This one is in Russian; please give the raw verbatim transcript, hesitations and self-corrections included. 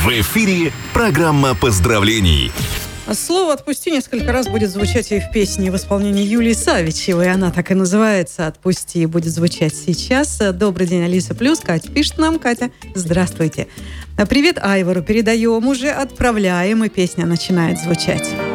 В эфире программа поздравлений. Слово «отпусти» несколько раз будет звучать и в песне в исполнении Юлии Савичевой. Она так и называется «Отпусти», будет звучать сейчас. Добрый день, Алиса Плюс. Катя пишет нам. Катя, здравствуйте. Привет Айвару передаем уже, отправляем, и песня начинает звучать.